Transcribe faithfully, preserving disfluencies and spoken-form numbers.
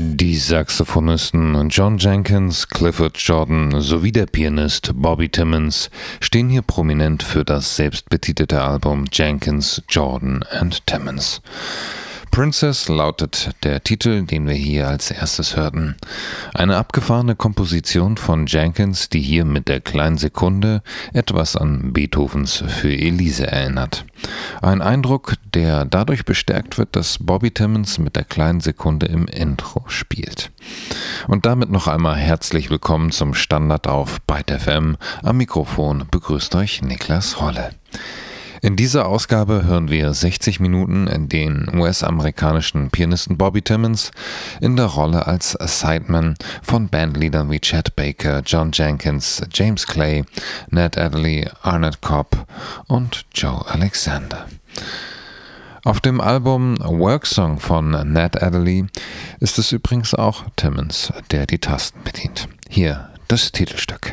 Die Saxophonisten John Jenkins, Clifford Jordan sowie der Pianist Bobby Timmons stehen hier prominent für das selbstbetitelte Album Jenkins, Jordan and Timmons. Princess lautet der Titel, den wir hier als erstes hörten. Eine abgefahrene Komposition von Jenkins, die hier mit der kleinen Sekunde etwas an Beethovens Für Elise erinnert. Ein Eindruck, der dadurch bestärkt wird, dass Bobby Timmons mit der kleinen Sekunde im Intro spielt. Und damit noch einmal herzlich willkommen zum Standard auf Byte F M. Am Mikrofon begrüßt euch Niklas Holle. In dieser Ausgabe hören wir sechzig Minuten, in denen U S-amerikanischen Pianisten Bobby Timmons in der Rolle als Sideman von Bandleadern wie Chet Baker, John Jenkins, James Clay, Ned Adderley, Arnett Cobb und Joe Alexander. Auf dem Album Worksong von Ned Adderley ist es übrigens auch Timmons, der die Tasten bedient. Hier das Titelstück.